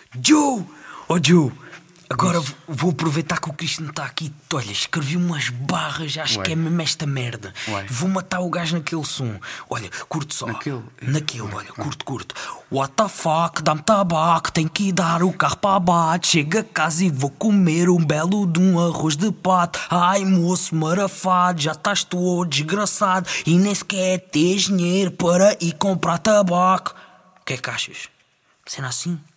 Joe! Oh Joe! Agora vou aproveitar que o Cristo não está aqui. Olha, escrevi umas barras, acho que é mesmo esta merda. Vou matar o gajo naquele som. Olha, curto só. Naquele, olha, curto. What the fuck, dá-me tabaco, tenho que ir dar o carro para abate. Chego a casa e vou comer um belo de um arroz de pato. Ai moço marafado, já estás todo desgraçado e nem sequer tens dinheiro para ir comprar tabaco. O que é que achas? Cena assim?